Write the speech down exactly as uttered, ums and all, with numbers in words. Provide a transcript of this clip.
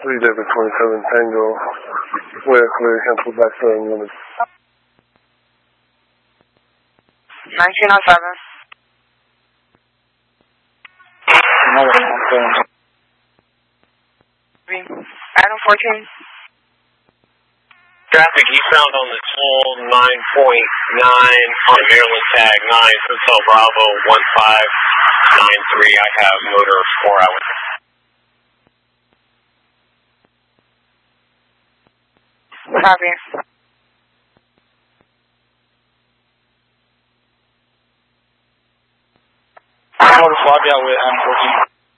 three David twenty-seven Tango. We're clear, cancel back to unlimited. nineteen oh seven. Item fourteen. Traffic eastbound on the toll nine point nine on Maryland tag nine, Hotel Bravo one five nine three. I have motor four hours. Copy. Motor Flavia with M fourteen.